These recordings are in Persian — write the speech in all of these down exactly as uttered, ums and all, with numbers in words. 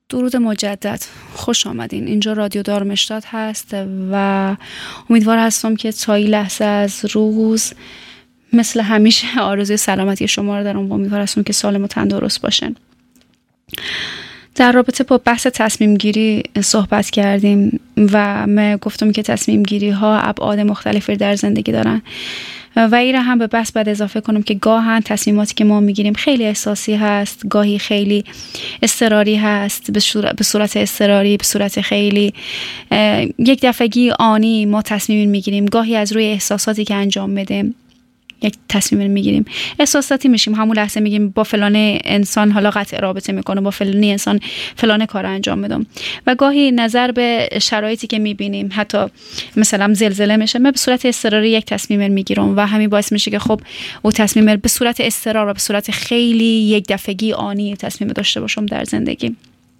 درود مجدد، خوش آمدین. اینجا رادیو دارمشتاد هست و امیدوار هستم که تا این لحظه از روز مثل همیشه آرزوی سلامتی شما رو دارم و امیدوار هستم که سالم و تندرست باشین. در رابطه با بحث تصمیم گیری صحبت کردیم و من گفتم که تصمیم گیری ها ابعاد مختلفی در زندگی دارن و این را هم به بحث بعد اضافه کنم که گاهن تصمیماتی که ما میگیریم خیلی احساسی هست، گاهی خیلی اضطراری هست، به صورت اضطراری، به صورت خیلی یک دفعگی آنی ما تصمیم میگیریم، گاهی از روی احساساتی که انجام بدیم یک تصمیم میگیریم، احساساتی میشیم، همون لحظه میگیم با فلان انسان حالا قطع رابطه میکنم، با فلانی انسان فلان کار انجام بدم و گاهی نظر به شرایطی که میبینیم حتی مثلا زلزله میشه من به صورت اضطراری یک تصمیم میگیرم و همین باعث میشه که خب او تصمیم به صورت اضطرار و به صورت خیلی یک دفعگی آنی تصمیم داشته باشم در زندگی.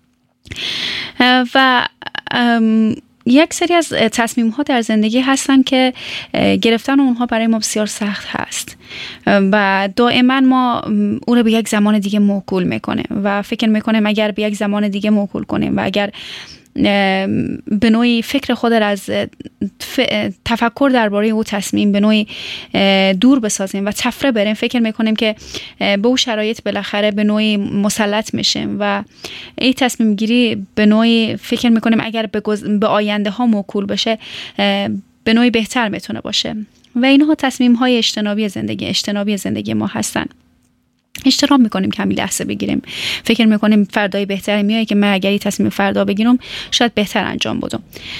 و یک سری از تصمیم ها در زندگی هستن که گرفتن اونها برای ما بسیار سخت هست و دائما ما اون رو به یک زمان دیگه موکول میکنیم و فکر میکنیم اگر به یک زمان دیگه موکول کنیم و اگر به نوعی فکر خود را از تفکر درباره او تصمیم به نوعی دور بسازیم و تفره بریم، فکر میکنیم که به او شرایط بالاخره به نوعی مسلط میشیم و این تصمیم گیری به نوعی فکر میکنیم اگر به, گز... به آینده ها موکول بشه به نوعی بهتر میتونه باشه و اینها تصمیم های اجتنابی زندگی اجتنابی زندگی ما هستن. اشترام میکنیم کمی لحظه بگیریم، فکر میکنیم فردای بهتری میایی که من اگر این تصمیم فردا بگیرم شاید بهتر انجام بدم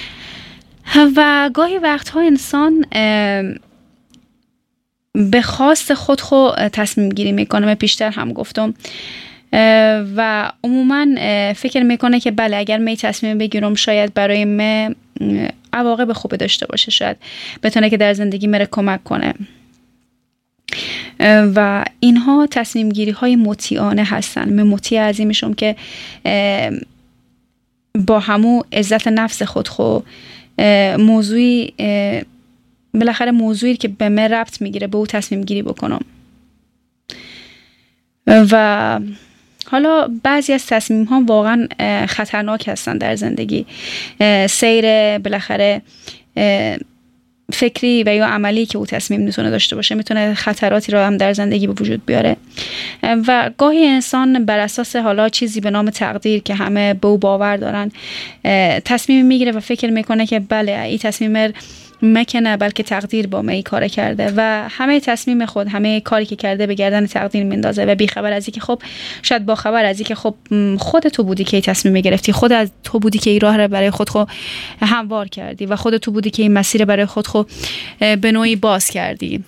و گاهی وقتها انسان به خواست خود خود تصمیم گیری میکنه. من پیشتر هم گفتم و عموما فکر میکنه که بله اگر من تصمیم بگیرم شاید برای من عواقب خوب داشته باشه، شاید بتونه که در زندگی مره کمک کنه و اینها تصمیم گیری های مطیعانه هستن. من مطیع عظیمشم که با همو عزت نفس خود خو موضوعی بالاخره موضوعی که به من ربط میگیره به او تصمیم گیری بکنم و حالا بعضی از تصمیم ها واقعا خطرناک هستن در زندگی. سیر بالاخره فکری و یا عملی که او تصمیم میتونه داشته باشه میتونه خطراتی رو هم در زندگی به وجود بیاره و گاهی انسان بر اساس حالا چیزی به نام تقدیر که همه به او باور دارن تصمیم میگیره و فکر میکنه که بله این تصمیم مکنه بلکه تقدیر با من این کار کرده و همه تصمیم خود همه کاری که کرده به گردن تقدیر میندازه و بیخبر از اینکه خب شاید با خبر از اینکه خب خود تو بودی که این تصمیم گرفتی، خود از تو بودی که این راه رو برای خود خو هموار کردی و خود تو بودی که این مسیر برای خود خو به نوعی باز کردی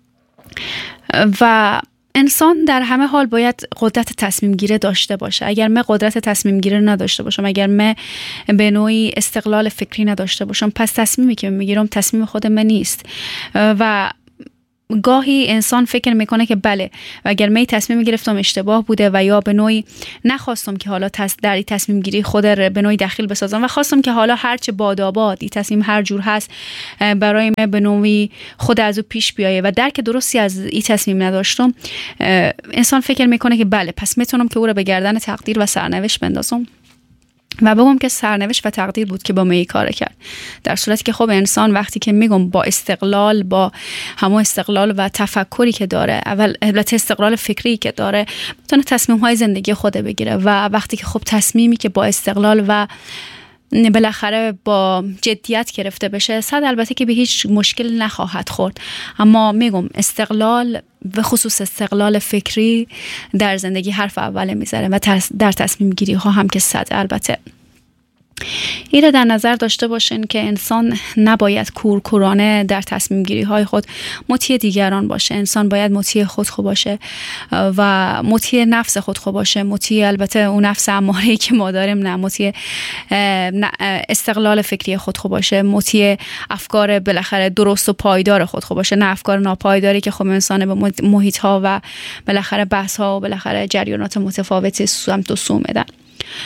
و انسان در همه حال باید قدرت تصمیم گیری داشته باشه. اگر من قدرت تصمیم گیری نداشته باشم، اگر من به نوعی استقلال فکری نداشته باشم، پس تصمیمی که میگیرم تصمیم خود من نیست و گاهی انسان فکر میکنه که بله اگر من تصمیم گرفتم اشتباه بوده و یا به نوعی نخواستم که حالا در این تصمیم گیری خود رو به نوعی دخیل بسازم و خواستم که حالا هرچه باداباد این تصمیم هر جور هست برای من به نوعی خود از او پیش بیایه و درک درستی از این تصمیم نداشتم، انسان فکر میکنه که بله پس میتونم که او رو به گردن تقدیر و سرنوشت بندازم و بگم که سرنوشت و تقدیر بود که با من این کار کرد، در صورتی که خب انسان وقتی که میگم با استقلال با همون استقلال و تفکری که داره، اول البته استقلال فکری که داره، میتونه تصمیم های زندگی خود بگیره و وقتی که خب تصمیمی که با استقلال و بالاخره با جدیت گرفته بشه صد البته که به هیچ مشکل نخواهد خورد، اما میگم استقلال و خصوص استقلال فکری در زندگی حرف اول میذاره و در تصمیم گیری ها هم که صد البته. این را در نظر داشته باشین که انسان نباید کورکورانه در تصمیم گیری های خود مطیع دیگران باشه. انسان باید مطیع خود خود باشه و مطیع نفس خود خود باشه، مطیع البته اون نفس اماره‌ای که ما داریم، نه مطیع استقلال فکری خود خود باشه، مطیع افکار بالاخره درست و پایدار خود خود باشه، نه افکار ناپایداری که خب انسان به محیط ها و بالاخره بحث ها و بالاخره جریانات متفاوتی سمت و سو میدن.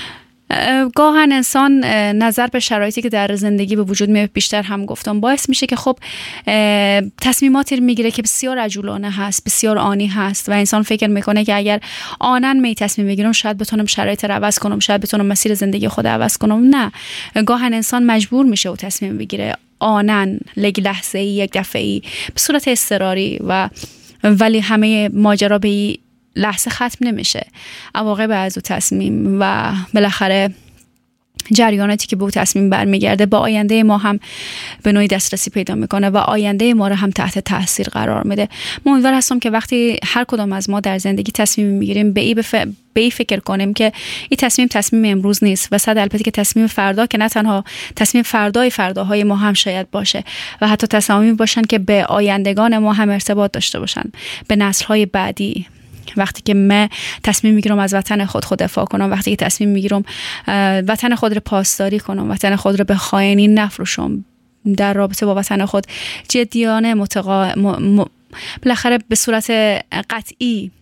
گاهن انسان نظر به شرایطی که در زندگی به وجود میاد، بیشتر هم گفتم، باعث میشه که خب تصمیماتی میگیره که بسیار عجولانه هست، بسیار آنی هست و انسان فکر میکنه که اگر آنن می تصمیم بگیرم شاید بتونم شرایط رو عوض کنم، شاید بتونم مسیر زندگی خود عوض کنم. نه، گاهن انسان مجبور میشه و تصمیم بگیره آنن، لگ لحظه ای، یک دفعه ای، به صورت اضطراری، و ولی همه ماجرا به لحظه ختم نمیشه. عواقب از او تصمیم و بالاخره جریاناتی که به او تصمیم برمیگرده با آینده ما هم به نوعی دسترسی پیدا میکنه و آینده ما رو هم تحت تاثیر قرار میده. من امیدوار هستم که وقتی هر کدام از ما در زندگی تصمیم میگیریم به ای بف... به ای فکر کنیم که این تصمیم تصمیم امروز نیست و صد البته که تصمیم فردا، که نه تنها تصمیم فردای فرداهای ما هم شاید باشه و حتی تصامیمی باشن که به آیندگان ما هم ارتباط داشته باشن، به نسل‌های بعدی. وقتی که من تصمیم میگیرم از وطن خود خود دفاع کنم، وقتی که تصمیم میگیرم وطن خود رو پاسداری کنم، وطن خود رو به خائنی نفروشم، در رابطه با وطن خود جدیانه متقا... م... م... بالاخره به صورت قطعی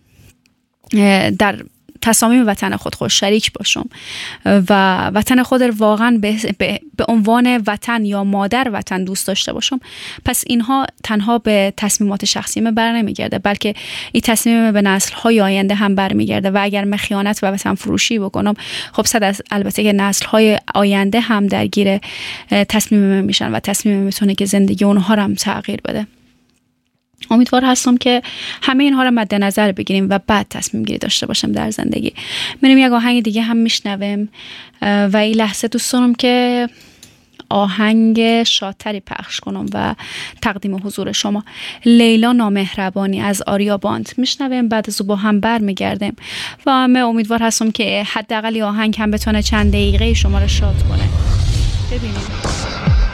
در تصامیم وطن خود خود شریک باشم و وطن خود رو واقعا به, به, به عنوان وطن یا مادر وطن دوست داشته باشم، پس اینها تنها به تصمیمات شخصی من بر نمیگرده، بلکه این تصمیم به نسل‌های آینده هم برمیگرده و اگر من خیانت و وطن فروشی بکنم، خب صد البته که نسل‌های آینده هم درگیر تصمیم من میشن و تصمیم میتونه که زندگی اونها رو هم تغییر بده. امیدوار هستم که همه اینها رو مد نظر بگیریم و بعد تصمیم گیری داشته باشم در زندگی. میریم یک آهنگ دیگه هم میشنویم و این لحظه دوست دارم که آهنگ شادتری پخش کنم و تقدیم حضور شما. لیلا نامهربانی از آریا باند میشنویم، بعد از او با هم بر میگردیم و من امیدوار هستم که حداقل آهنگ هم بتونه چند دقیقه شما رو شاد کنه. ببینیم